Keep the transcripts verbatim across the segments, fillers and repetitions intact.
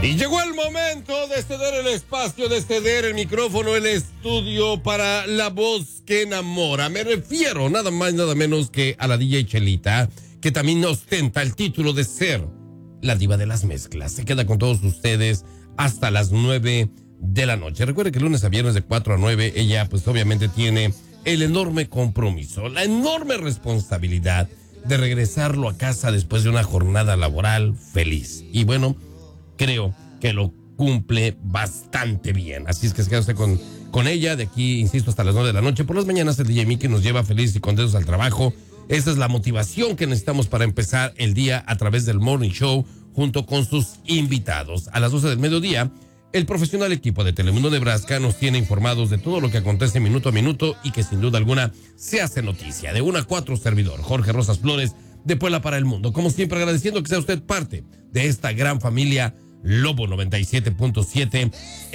Y llegó el momento de ceder el espacio, de ceder el micrófono, el estudio para la voz que enamora. Me refiero nada más, nada menos que a la D J Chelita, que también ostenta el título de ser la diva de las mezclas. Se queda con todos ustedes hasta las nueve de la noche. Recuerde que lunes a viernes de cuatro a nueve, ella pues obviamente tiene el enorme compromiso, la enorme responsabilidad de regresarlo a casa después de una jornada laboral feliz. Y bueno, creo que lo cumple bastante bien. Así es que se queda usted con, con ella de aquí, insisto, hasta las nueve de la noche. Por las mañanas el D J Mickey nos lleva feliz y contentos al trabajo. Esa es la motivación que necesitamos para empezar el día a través del Morning Show junto con sus invitados. A las doce del mediodía, el profesional equipo de Telemundo Nebraska nos tiene informados de todo lo que acontece minuto a minuto y que sin duda alguna se hace noticia. De una a cuatro, servidor Jorge Rosas Flores, de Puebla para el Mundo. Como siempre, agradeciendo que sea usted parte de esta gran familia Lobo noventa y siete punto siete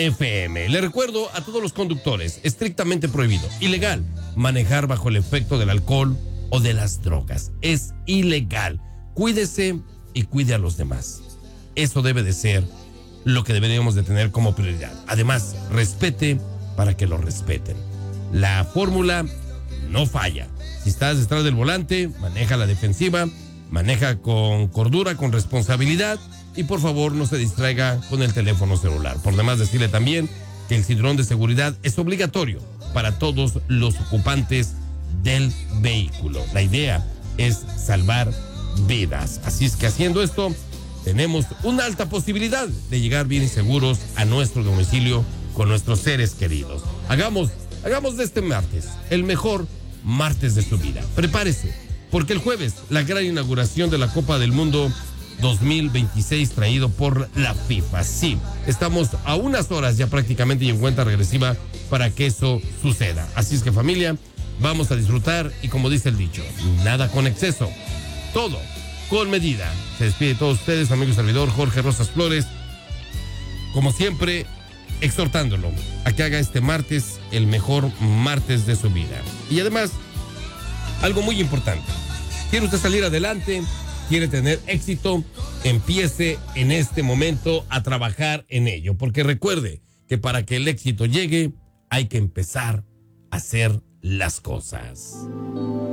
F M. Le recuerdo a todos los conductores, estrictamente prohibido, ilegal, manejar bajo el efecto del alcohol o de las drogas. Es ilegal. Cuídese y cuide a los demás. Eso debe de ser lo que deberíamos de tener como prioridad. Además, respete para que lo respeten. La fórmula no falla. Si estás detrás del volante, maneja la defensiva, maneja con cordura, con responsabilidad y por favor no se distraiga con el teléfono celular. Por demás, decirle también que el cinturón de seguridad es obligatorio para todos los ocupantes del vehículo. La idea es salvar vidas. Así es que haciendo esto, tenemos una alta posibilidad de llegar bien y seguros a nuestro domicilio con nuestros seres queridos. Hagamos, hagamos de este martes el mejor martes de su vida. Prepárese, porque el jueves, la gran inauguración de la Copa del Mundo dos mil veintiséis traído por la FIFA. Sí, estamos a unas horas ya prácticamente y en cuenta regresiva para que eso suceda. Así es que familia, vamos a disfrutar y como dice el dicho, nada con exceso, todo con medida. Se despide de todos ustedes, amigo y servidor Jorge Rosas Flores, como siempre, exhortándolo a que haga este martes el mejor martes de su vida. Y además, algo muy importante, quiere usted salir adelante, quiere tener éxito, empiece en este momento a trabajar en ello, porque recuerde que para que el éxito llegue hay que empezar a hacer las cosas.